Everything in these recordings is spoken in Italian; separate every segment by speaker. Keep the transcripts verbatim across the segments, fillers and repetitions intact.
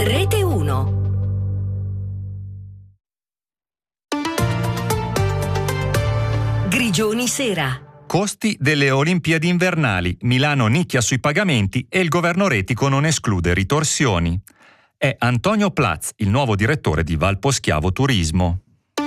Speaker 1: Rete uno. Grigioni Sera.
Speaker 2: Costi delle Olimpiadi invernali. Milano nicchia sui pagamenti e il governo Retico non esclude ritorsioni. È Antonio Platz, il nuovo direttore di Valposchiavo Turismo.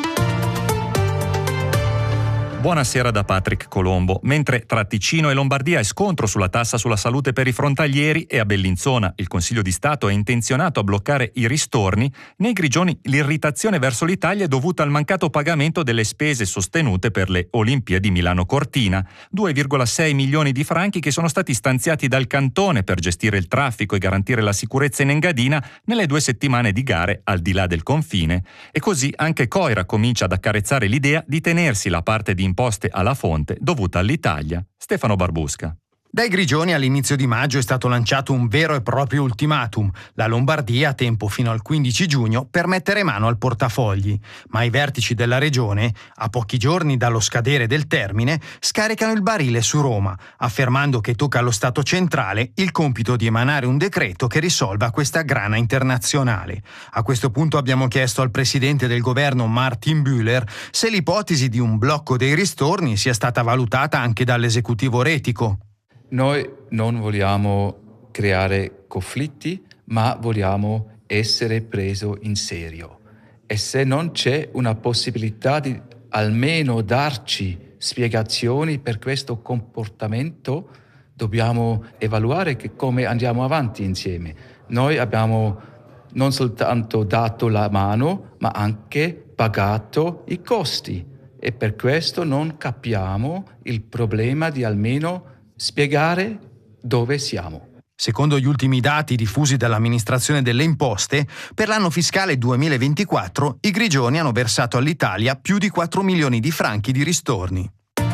Speaker 2: Buonasera da Patrick Colombo. Mentre tra Ticino e Lombardia è scontro sulla tassa sulla salute per i frontalieri e a Bellinzona il Consiglio di Stato è intenzionato a bloccare i ristorni, nei Grigioni l'irritazione verso l'Italia è dovuta al mancato pagamento delle spese sostenute per le Olimpiadi Milano-Cortina, due virgola sei milioni di franchi che sono stati stanziati dal Cantone per gestire il traffico e garantire la sicurezza in Engadina nelle due settimane di gare al di là del confine. E così anche Coira comincia ad accarezzare l'idea di tenersi la parte di imposte alla fonte dovuta all'Italia. Stefano Barbusca.
Speaker 3: Dai Grigioni all'inizio di maggio è stato lanciato un vero e proprio ultimatum. La Lombardia ha tempo fino al quindici giugno per mettere mano al portafogli, ma i vertici della regione, a pochi giorni dallo scadere del termine, scaricano il barile su Roma, affermando che tocca allo Stato centrale il compito di emanare un decreto che risolva questa grana internazionale. A questo punto abbiamo chiesto al presidente del governo Martin Bühler se l'ipotesi di un blocco dei ristorni sia stata valutata anche dall'esecutivo retico.
Speaker 4: Noi non vogliamo creare conflitti, ma vogliamo essere presi in serio. E se non c'è una possibilità di almeno darci spiegazioni per questo comportamento, dobbiamo evaluare che come andiamo avanti insieme. Noi abbiamo non soltanto dato la mano, ma anche pagato i costi. E per questo non capiamo il problema di almeno spiegare dove siamo.
Speaker 3: Secondo gli ultimi dati diffusi dall'amministrazione delle imposte, per l'anno fiscale duemilaventiquattro i Grigioni hanno versato all'Italia più di quattro milioni di franchi di ristorni.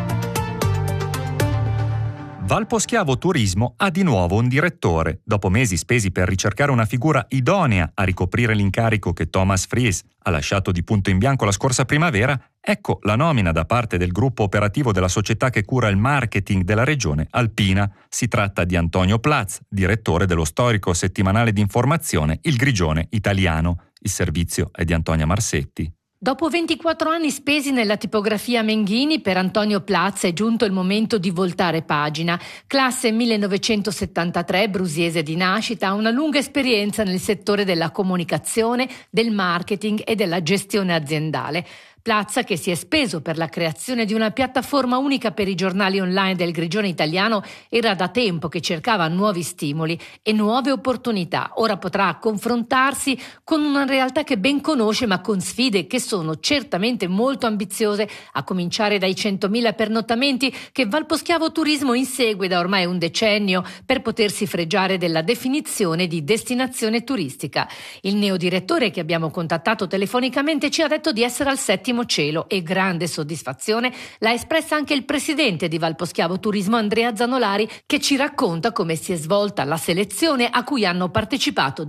Speaker 2: Valposchiavo Turismo ha di nuovo un direttore. Dopo mesi spesi per ricercare una figura idonea a ricoprire l'incarico che Thomas Fries ha lasciato di punto in bianco la scorsa primavera, ecco la nomina da parte del gruppo operativo della società che cura il marketing della regione Alpina. Si tratta di Antonio Platz, direttore dello storico settimanale di informazione Il Grigione Italiano. Il servizio è di Antonia Marsetti.
Speaker 5: Dopo ventiquattro anni spesi nella tipografia Menghini, per Antonio Platz è giunto il momento di voltare pagina. Classe millenovecentosettantatré, brusiese di nascita, ha una lunga esperienza nel settore della comunicazione, del marketing e della gestione aziendale. Platz, che si è speso per la creazione di una piattaforma unica per i giornali online del Grigione Italiano, era da tempo che cercava nuovi stimoli e nuove opportunità. Ora potrà confrontarsi con una realtà che ben conosce, ma con sfide che sono certamente molto ambiziose, a cominciare dai centomila pernottamenti che Valposchiavo Turismo insegue da ormai un decennio per potersi fregiare della definizione di destinazione turistica. Il neodirettore che abbiamo contattato telefonicamente ci ha detto di essere al settimo cielo e grande soddisfazione l'ha espressa anche il presidente di Valposchiavo Turismo Andrea Zanolari, che ci racconta come si è svolta la selezione a cui hanno partecipato